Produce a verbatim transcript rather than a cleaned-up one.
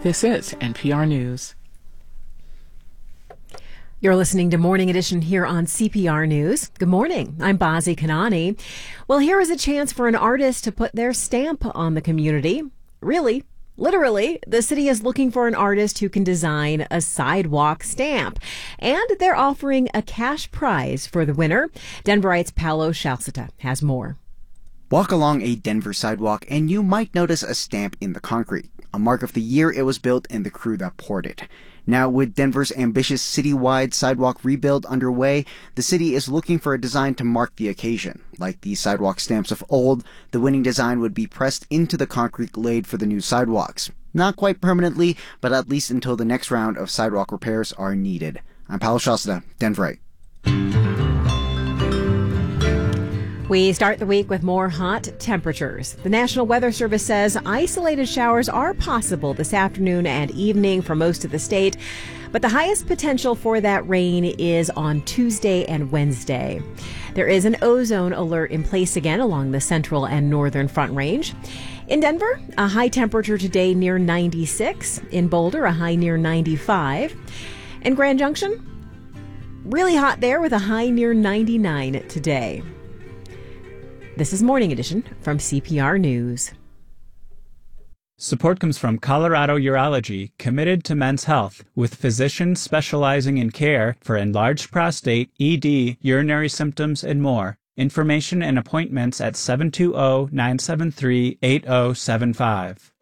This is N P R News. You're listening to Morning Edition here on C P R News. Good morning. I'm Bazi Kanani. Well, here is a chance for an artist to put their stamp on the community. Really, literally, the city is looking for an artist who can design a sidewalk stamp. And they're offering a cash prize for the winner. Denverite's Paolo Shalcita has more. Walk along a Denver sidewalk and you might notice a stamp in the concrete, a mark of the year it was built and the crew that poured it. Now, with Denver's ambitious citywide sidewalk rebuild underway, the city is looking for a design to mark the occasion. Like the sidewalk stamps of old, the winning design would be pressed into the concrete laid for the new sidewalks. Not quite permanently, but at least until the next round of sidewalk repairs are needed. I'm Paolo Shalcita, Denverite. We start the week with more hot temperatures. The National Weather Service says isolated showers are possible this afternoon and evening for most of the state, but the highest potential for that rain is on Tuesday and Wednesday. There is an ozone alert in place again along the central and northern Front Range. In Denver, a high temperature today near ninety-six. In Boulder, a high near ninety-five. In Grand Junction, really hot there with a high near ninety-nine today. This is Morning Edition from C P R News. Support comes from Colorado Urology, committed to men's health, with physicians specializing in care for enlarged prostate, E D, urinary symptoms, and more. Information and appointments at seven two zero, nine seven three, eight zero seven five.